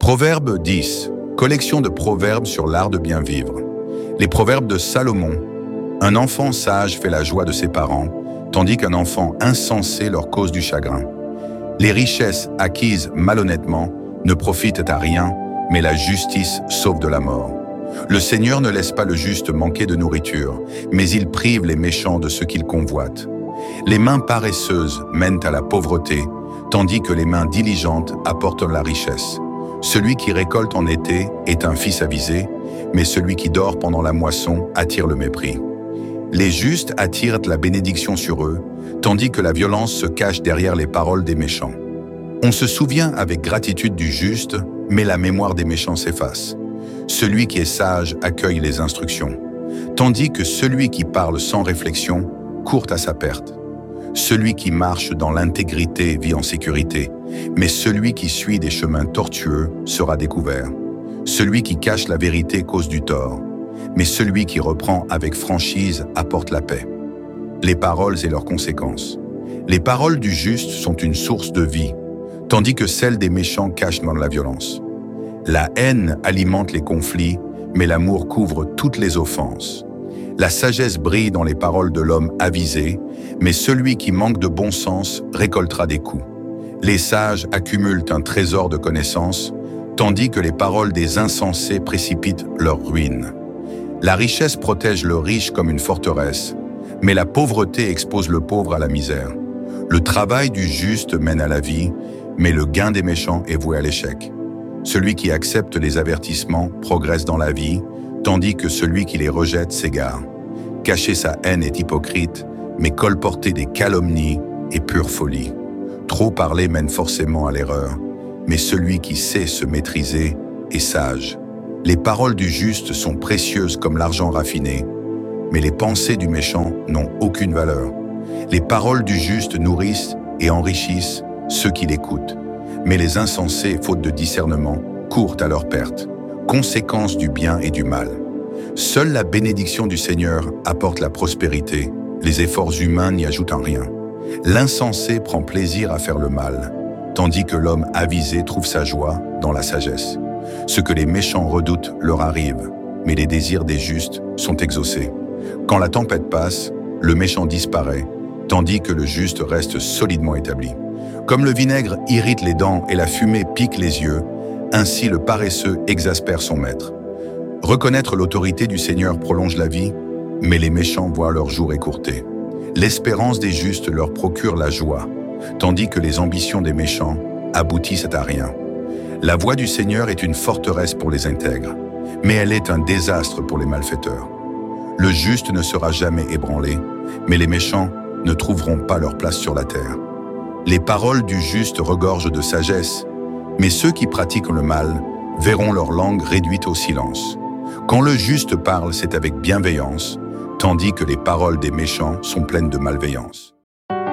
Proverbe 10, collection de proverbes sur l'art de bien vivre. Les proverbes de Salomon. Un enfant sage fait la joie de ses parents, tandis qu'un enfant insensé leur cause du chagrin. Les richesses acquises malhonnêtement ne profitent à rien, mais la justice sauve de la mort. Le Seigneur ne laisse pas le juste manquer de nourriture, mais il prive les méchants de ce qu'ils convoitent. Les mains paresseuses mènent à la pauvreté, tandis que les mains diligentes apportent la richesse. Celui qui récolte en été est un fils avisé, mais celui qui dort pendant la moisson attire le mépris. Les justes attirent la bénédiction sur eux, tandis que la violence se cache derrière les paroles des méchants. On se souvient avec gratitude du juste, mais la mémoire des méchants s'efface. Celui qui est sage accueille les instructions, tandis que celui qui parle sans réflexion court à sa perte. Celui qui marche dans l'intégrité vit en sécurité, mais celui qui suit des chemins tortueux sera découvert. Celui qui cache la vérité cause du tort, mais celui qui reprend avec franchise apporte la paix. Les paroles et leurs conséquences. Les paroles du juste sont une source de vie, tandis que celles des méchants cachent dans la violence. La haine alimente les conflits, mais l'amour couvre toutes les offenses. La sagesse brille dans les paroles de l'homme avisé, mais celui qui manque de bon sens récoltera des coups. Les sages accumulent un trésor de connaissances, tandis que les paroles des insensés précipitent leur ruine. La richesse protège le riche comme une forteresse, mais la pauvreté expose le pauvre à la misère. Le travail du juste mène à la vie, mais le gain des méchants est voué à l'échec. Celui qui accepte les avertissements progresse dans la vie, tandis que celui qui les rejette s'égare. Cacher sa haine est hypocrite, mais colporter des calomnies est pure folie. Trop parler mène forcément à l'erreur, mais celui qui sait se maîtriser est sage. Les paroles du juste sont précieuses comme l'argent raffiné, mais les pensées du méchant n'ont aucune valeur. Les paroles du juste nourrissent et enrichissent ceux qui l'écoutent, mais les insensés, faute de discernement, courent à leur perte. Conséquence du bien et du mal. Seule la bénédiction du Seigneur apporte la prospérité, les efforts humains n'y ajoutent en rien. L'insensé prend plaisir à faire le mal, tandis que l'homme avisé trouve sa joie dans la sagesse. Ce que les méchants redoutent leur arrive, mais les désirs des justes sont exaucés. Quand la tempête passe, le méchant disparaît, tandis que le juste reste solidement établi. Comme le vinaigre irrite les dents et la fumée pique les yeux, ainsi le paresseux exaspère son maître. Reconnaître l'autorité du Seigneur prolonge la vie, mais les méchants voient leur jour écourté. L'espérance des justes leur procure la joie, tandis que les ambitions des méchants aboutissent à rien. La voie du Seigneur est une forteresse pour les intègres, mais elle est un désastre pour les malfaiteurs. Le juste ne sera jamais ébranlé, mais les méchants ne trouveront pas leur place sur la terre. Les paroles du juste regorgent de sagesse, mais ceux qui pratiquent le mal verront leur langue réduite au silence. Quand le juste parle, c'est avec bienveillance, tandis que les paroles des méchants sont pleines de malveillance.